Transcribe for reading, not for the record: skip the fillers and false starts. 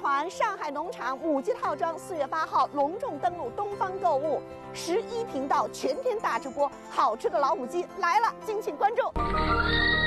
团上海农场母鸡套装4月8号隆重登陆东方购物，11频道全天大直播，好吃的老母鸡来了，敬请关注。